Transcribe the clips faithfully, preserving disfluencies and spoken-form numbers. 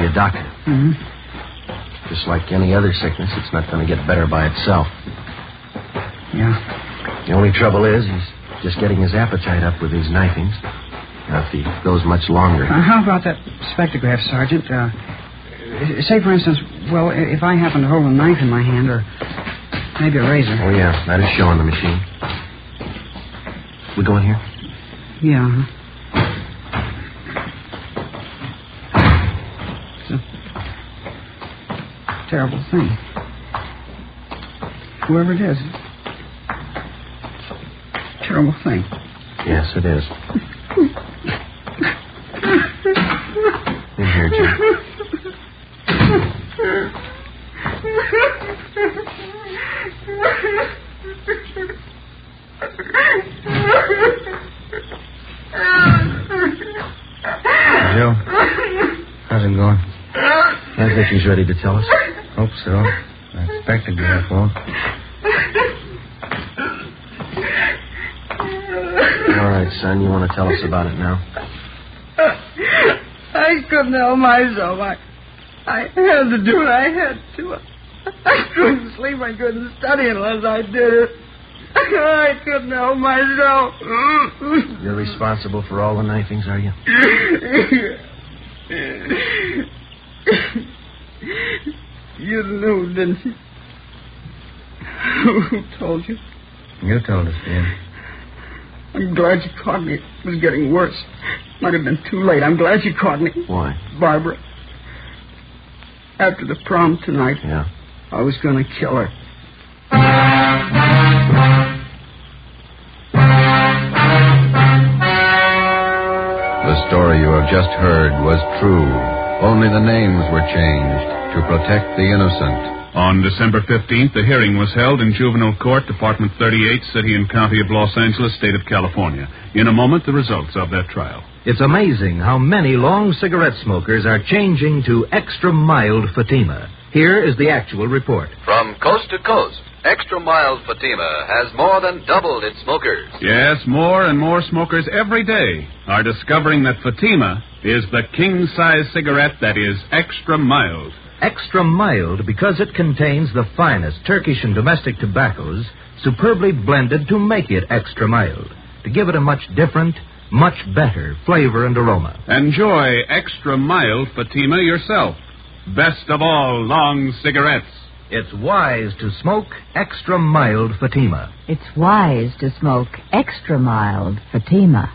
a doctor. Mm-hmm. Just like any other sickness, it's not going to get better by itself. Yeah. The only trouble is he's just getting his appetite up with these knifings. Now, if he goes much longer... Uh, how about that spectrograph, Sergeant? Uh, say, for instance, well, if I happen to hold a knife in my hand or maybe a razor. Oh, yeah, that is showing the machine. We go in here? Yeah. It's a terrible thing. Whoever it is. Terrible thing. Yes, it is. In here, Jim. Joe, how's it going? I think he's ready to tell us. Hope so. I expect to get won't. All right, son, you want to tell us about it now? I couldn't help myself. I, I had to do it. I had to. I couldn't sleep. I couldn't study unless I did it. I couldn't help myself. You're responsible for all the knifings, are you? You knew, didn't you? Who told you? You told us, dear. I'm glad you caught me. It was getting worse. Might have been too late. I'm glad you caught me. Why? Barbara. After the prom tonight, Yeah. I was going to kill her. The story you have just heard was true. Only the names were changed to protect the innocent. On December fifteenth, the hearing was held in Juvenile Court, Department thirty-eight, City and County of Los Angeles, State of California. In a moment, the results of that trial. It's amazing how many long cigarette smokers are changing to extra mild Fatima. Here is the actual report. From coast to coast, Extra Mild Fatima has more than doubled its smokers. Yes, more and more smokers every day are discovering that Fatima is the king-size cigarette that is extra mild. Extra mild because it contains the finest Turkish and domestic tobaccos superbly blended to make it extra mild, to give it a much different, much better flavor and aroma. Enjoy extra mild Fatima yourself. Best of all long cigarettes. It's wise to smoke extra mild Fatima. It's wise to smoke extra mild Fatima.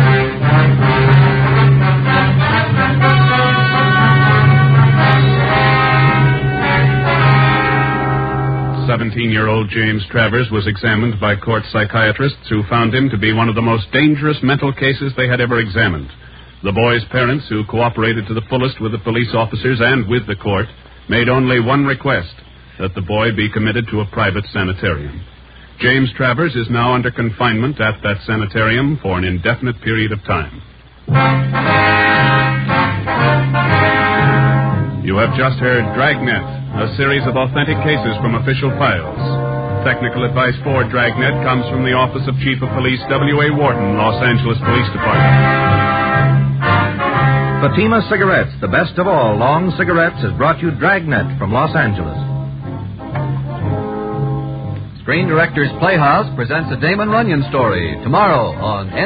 seventeen-year-old James Travers was examined by court psychiatrists who found him to be one of the most dangerous mental cases they had ever examined. The boy's parents, who cooperated to the fullest with the police officers and with the court, made only one request, that the boy be committed to a private sanitarium. James Travers is now under confinement at that sanitarium for an indefinite period of time. You have just heard Dragnet, a series of authentic cases from official files. Technical advice for Dragnet comes from the Office of Chief of Police W A Wharton, Los Angeles Police Department. Fatima Cigarettes, the best of all long cigarettes, has brought you Dragnet from Los Angeles. Screen Directors Playhouse presents a Damon Runyon story tomorrow on